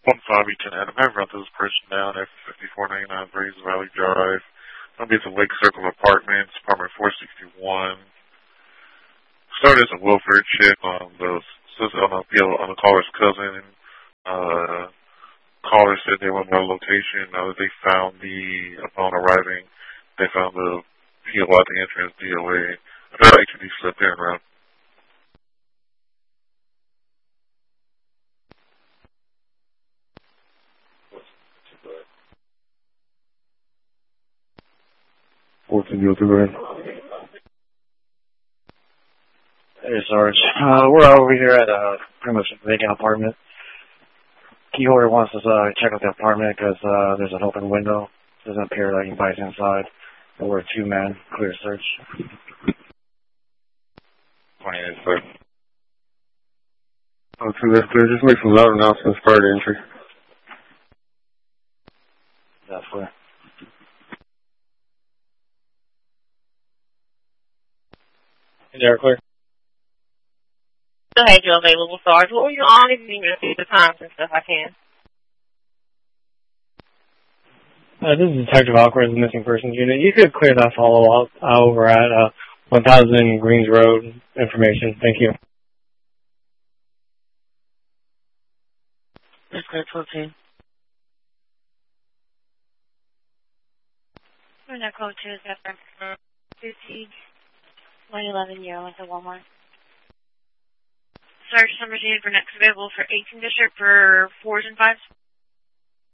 15E10 Adam. I run this person down at 5499 Grays Valley Drive. I'll be at the Lake Circle Apartments, apartment 461. Started as a welfare check on the caller's cousin. Caller said they went to a location. They found upon arriving, they found the PO at the entrance DOA. I thought HUD slipped in around. What can you do, right? Hey, Sarge. We're over here at pretty much a vacant apartment. Key holder wants us to check out the apartment because there's an open window. It doesn't appear like anybody's inside. And we're a two-man clear search. 28, sir. Okay, that's clear. Just make some loud announcements prior to entry. That's clear. Is that clear? Still had you available, Sarge. What were you on? If you need me to see the times and stuff, I can. This is Detective Awkward, the Missing Persons Unit. You could clear that follow-up over at 1000 Greens Road information. Thank you. That's good, 14. And that code 2 is after 111 Euro at the Walmart. Search numbers needed for next available for 18 district for 4s and 5s.